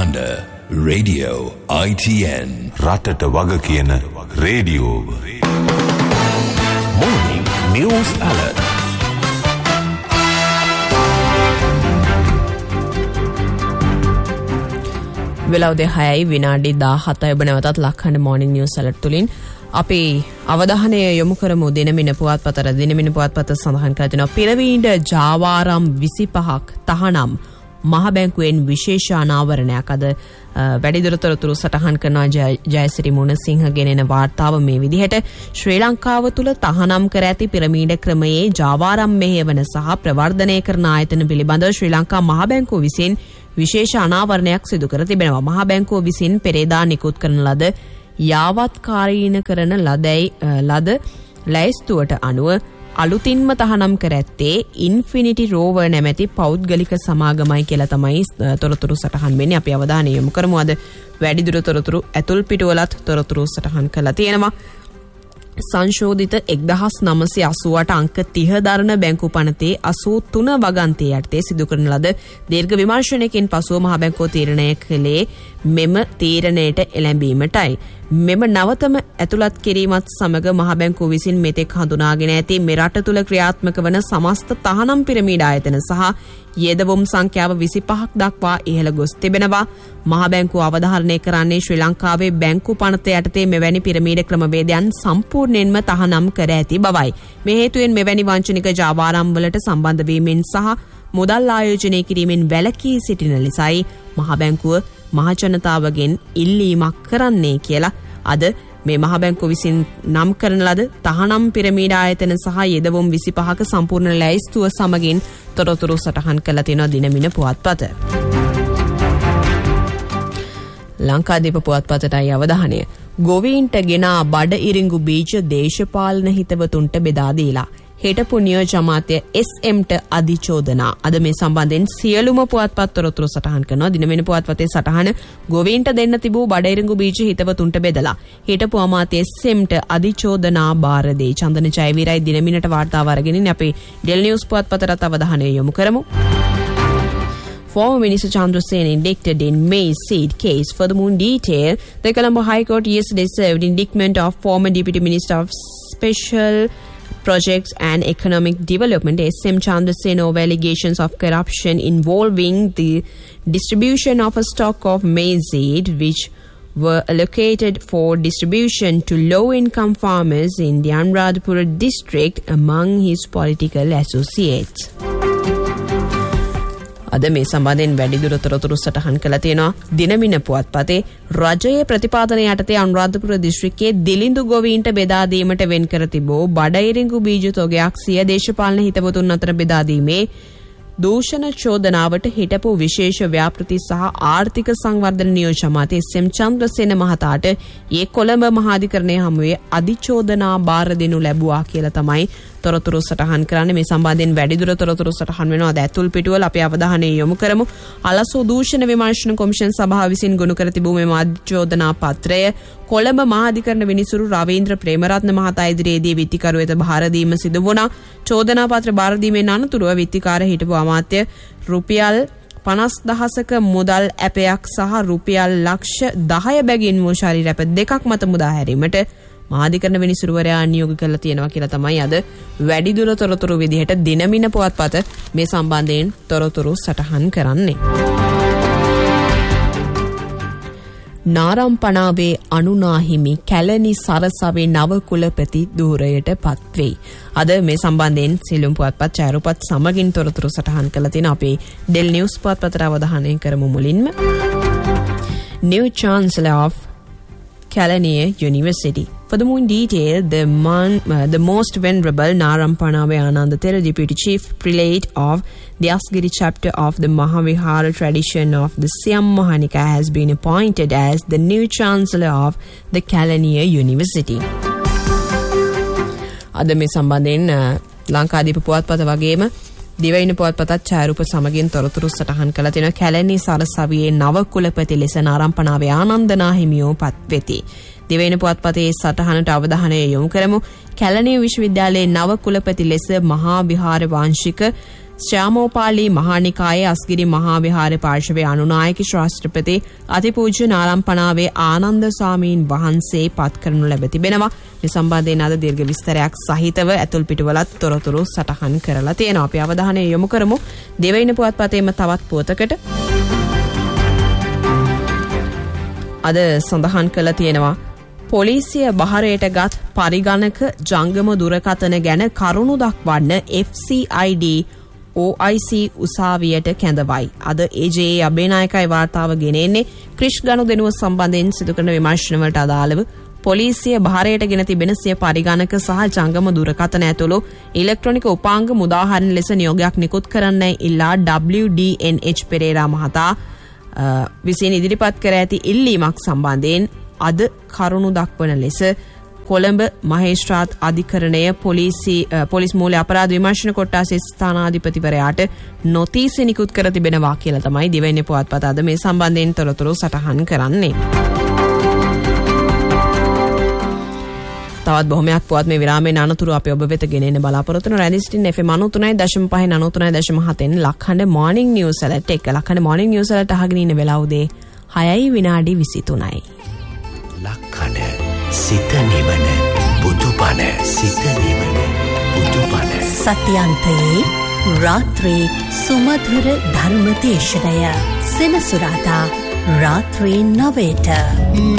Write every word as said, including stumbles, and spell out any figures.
හඬ Radio I T N රටට වග කියන රේඩියෝ Morning News Alert. වෙලාව දෙහයයි විනාඩි දාහතයි ඔබ නැවතත් ලක්හඬ මෝර්නිං නිවුස් ඇලර්ට් තුලින් අපි අවධානය යොමු කරමු දිනමින පුවත්පතට. දිනමින පුවත්පත සඳහන් කර තිනවා පිරවීඩ ජාවාරම් විසිපහක් තහනම් මහ බැංකුවෙන් විශේෂ අනාවරණයක්. අද වැඩිදුර තොරතුරු සටහන් කරනවා ජයසිරි මුණසිංහ ගෙනෙන වාර්තාව මේ විදිහට. ශ්‍රී ලංකාව තුල තහනම් කර ඇති පිරමීඩ ක්‍රමයේ ජාවාරම් මෙහෙයවන සහ ප්‍රවර්ධනය කරන ආයතන පිළිබඳව ශ්‍රී ලංකා මහ බැංකුව විසින් විශේෂ අනාවරණයක් සිදු කර තිබෙනවා. මහ බැංකුව විසින් පෙරේදා නිකුත් කරන ලද යාවත්කාරීන කරන ලදයි ලද ලැයිස්තුවට අනුව අලුතින්ම තහනම් කර ඇත්තේ ඉන්ෆිනිටි රෝවර් නැමැති පෞද්ගලික සමාගමයි කියලා තමයි තොරතුරු සටහන් වෙන්නේ. අපි අවධානය යොමු කරමු අද වැඩිදුර තොරතුරු ඇතුල් පිටුවලත් තොරතුරු සටහන් කළා තියෙනවා. සංශෝධිත එක්දහස් නවසිය අසූඅට අංක තිහ දරන බැංකු පනතේ අසූ තුන වගන්තය යටතේ සිදු කරන ලද දීර්ඝ විමර්ශනයකින් පසුව මහ බැංකුව තීරණය කළේ මෙම තීරණයට එළඹීමටයි. මෙම නවතම ඇතුළත් කිරීමත් සමග මහ බැංකුව විසින් මෙතෙක් හඳුනාගෙන ඇති මෙරට තුළ ක්‍රියාත්මක වන සමස්ත තහනම් පිරමීඩ ආයතන සහ යෙදවුම් සංඛ්‍යාව විසිපහක් දක්වා ඉහළ ගොස් තිබෙනවා. මහ බැංකුව අවධාරණය කරන්නේ ශ්‍රී ලංකාවේ බැංකු පනත යටතේ මෙවැනි පිරමීඩ ක්‍රමවේදයන් සම්පූර්ණයෙන්ම තහනම් කර ඇති බවයි. මේ හේතුවෙන් මෙවැනි වංචනික ජාවාරම් වලට සම්බන්ධ වීමෙන් සහ මුදල් ආයෝජනය කිරීමෙන් වැළකී සිටින ලෙසයි මහ බැංකුව මහ ජනතාවගෙන් ඉල්ලීමක් කරන්නේ කියලා අද මේ මහ බැංකුව විසින් නම් කරන ලද තහනම් පිරමීඩ ආයතන සහ යෙදවුම් විසිපහක සම්පූර්ණ ලැයිස්තුව සමගින් තොරතුරු සටහන් කළා තියෙනවා දිනමින පුවත්පත. ලංකාදීප පුවත්පතටයි අවධානය. ගොවීන්ට ගෙනා බඩ ඉරිඟු බීජ දේශපාලන හිතවතුන්ට බෙදා දීලා හිටපු නියෝජ්‍ය අමාත්‍ය එස් එම්ට අධිචෝදනා. අද මේ සම්බන්ධයෙන් සියලුම පුවත්පත් තොරතුරු සටහන් කරනවා. දිනමින පුවත්පතේ සටහන ගොවීන්ට දෙන්න තිබූ බඩ ඉරිඟු බීජ හිතවතුන්ට බෙදලා හිටපු අමාත්‍ය එස් එම්ට අධිචෝදනා බාර දෙයි. චන්දන ජයවීරයි දිනමිනට වාර්තාව අරගෙන අපි ඩෙල් නිවුස් පුවත්පතට අවධානය යොමු කරමු. Former Minister Chandrasena indicted in May's seed case. Furthermore, in detail, the Colombo High Court yesterday served indictment of former Deputy Minister of Special Projects and Economic Development S M Chandrasena over allegations of corruption involving the distribution of a stock of maize seed which were allocated for distribution to low-income farmers in the Anuradhapura district among his political associates. අද මේ සම්බන්ධයෙන් වැඩිදුර තොරතුරු සටහන් කළා තියෙනවා දිනමින පුවත්පතේ. රජයේ ප්‍රතිපාදන යටතේ අනුරාධපුර දිස්ත්‍රික්කයේ දිලිඳු ගොවීන්ට බෙදා දීමට වෙන් කර තිබූ බඩ ඉරිඟු බීජ තොගයක් සිය දේශපාලන හිතවතුන් අතර බෙදා දීමේ දූෂණ චෝදනාවට හිටපු විශේෂ ව්‍යාපෘති සහ ආර්ථික සංවර්ධන නියෝජ්‍ය අමාත්‍ය එස් එම් චන්ද්‍රසේන මහතාට ඒ කොළඹ මහාධිකරණය හමුවේ අධිචෝදනා බාර දෙනු ලැබුවා කියලා තමයි තොරතුරු සටහන් කරන්නේ. මේ සම්බන්ධයෙන් වැඩිදුර තොරතුරු සටහන් වෙනවා අද ඇතුල් පිටුවල. අපි අවධානය යොමු කරමු. අලසෝ දූෂණ විමර්ශන කොමිෂන් සභාව විසින් ගොනු කර තිබූ මේ අධිචෝදනා පත්‍රය කොළඹ මහාධිකරණ විනිසුරු රවීන්ද්‍ර ප්‍රේමරත්න මහතා ඉදිරියේදී විත්තිකරු වෙත බාර දීම සිදු වුණා. චෝදනා පත්‍ර බාර දීමෙන් අනතුරුව විත්තිකාර හිටපු අමාත්‍ය රුපියල් පනස් දහසක මුදල් ඇපයක් සහ රුපියල් ලක්ෂ දහය බැගින් වූ ශරීර ඇප දෙකක් මත මුදා හැරීමට මහාධිකරණ විනිසුරුවරයා නියෝග කළා තියෙනවා කියලා තමයි අද වැඩිදුර තොරතුරු විදිහට දිනමින පුවත්පත මේ සම්බන්ධයෙන් තොරතුරු සටහන් කරන්නේ. නාරම්පනාවේ අනුනාහිමි කැලණි සරසවේ නව කුලපති ධූරයට පත්වෙයි. අද මේ සම්බන්ධයෙන් සිළුම් පුවත්පත් ඡායාරූපත් සමගින් තොරතුරු සටහන් කළා තියෙනවා. අපි ඩෙල් නිවුස් පුවත්පතට අවධානය කරමු. මුලින්ම New Chancellor of Kelaniya University. Furthermore, in detail, the, man, uh, the most venerable Narampanawe Anandathira, Deputy Chief Prelate of the Asgiri chapter of the Mahavihara tradition of the Siam Mahanika, has been appointed as the new Chancellor of the Kelaniya University. අද මේ සම්බන්ධයෙන් ලංකාදීප පුවත්පත වගේම දිවයින පුවත්පතත් ඡායාරූප සමගින් තොරතුරු සටහන් කළා තියෙනවා. කැලණි සරසවියේ නව කුලපති ලෙස නාරම්පනාවේ ආනන්දනා හිමියෝ පත් වෙති. දිවයින පුවත්පතේ සටහනට අවධානය යොමු කරමු. කැලණිය විශ්වවිද්‍යාලයේ නව කුලපති ලෙස මහා විහාර වාංශික ශ්‍යාමෝපාලි මහානිකායේ අස්ගිරි මහා විහාර පාර්ශවයේ අනුනායක ශාස්ත්‍රපති අතිපූජ්‍ය නාලම්පනාවේ ආනන්ද ස්වාමීන් වහන්සේ පත් කරනු ලැබ තිබෙනවා. මේ සම්බන්ධයෙන් අද දීර්ඝ විස්තරයක් සහිතව ඇතුල් පිටුවලත් තොරතුරු සටහන් කරලා තියෙනවා. අපි අවධානය යොමු කරමු දෙවයින පුවත්පතේම තවත් පුවතකට. අද සඳහන් කළා තියෙනවා පොලිසිය බහරයට ගත් පරිගණක ජංගම දුරකථන ගැන කරුණු දක්වන්න එෆ් සී ආයි ඩී ඕ ආයි සී උසාවියට කැඳවයි. අද ඒ ජේ ඒ අබේනායකයි වාර්තාව ගෙනෙන්නේ ක්‍රිෂ් ගනුදෙනුව සම්බන්ධයෙන් සිදු කරන විමර්ශනවලට අදාළව පොලිසිය බහරයට ගෙන තිබෙන සිය පරිගණක සහ ජංගම දුරකථන ඇතුළු ඉලෙක්ට්‍රොනික උපාංග මුදාහරින ලෙස නියෝගයක් නිකුත් කරන්නයි ඉල්ලා ඩබ්ලිව් ඩී එන් එච් පෙරේරා මහතා විසින් ඉදිරිපත් කර ඇති ඉල්ලීමක් සම්බන්ධයෙන් අද කරුණු දක්වන ලෙස කොළඹ මහේස්ත්‍රාත් අධිකරණය පොලිසි පොලිස් මූල්‍ය අපරාධ විමර්ශන කොට්ටාසේ ස්ථානාධිපතිවරයාට නොතීස නිකුත් කර තිබෙනවා කියලා තමයි දිවයිනේ පුවත්පත අද මේ සම්බන්ධයෙන් තොරතුරු සටහන් කරන්නේ. තවත් බොහොමයක් පුවත් මේ විරාමයේ අනතුරු අපි ඔබ වෙත ගෙනෙන්න බලාපොරොත්තු වෙන රැදිස්ටින් F M ninety three point five ninety three point seven ලක්හඬ මොර්නිං news alert එක ලක්හඬ මොර්නිං නිවුස් ඇලර්ට් අහගෙන ඉන්න වෙලාව උදේ හයයි විනාඩි විසිතුනයි. ලක්හඬ සිත නිවන බුදුපණ සිත නිවන බුදුපණ සත්‍යන්තයේ රාත්‍රී සුමධුර ධර්ම දේශනය සෙනසුරාදා රාත්‍රී නවයට